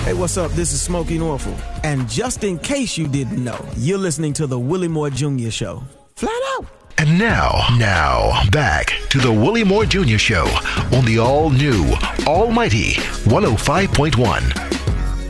Hey, what's up? This is Smokey Norfolk. And just in case you didn't know, you're listening to the Willie Moore Jr. Show. Flat out. And now, back to the Willie Moore Jr. Show on the all-new, almighty 105.1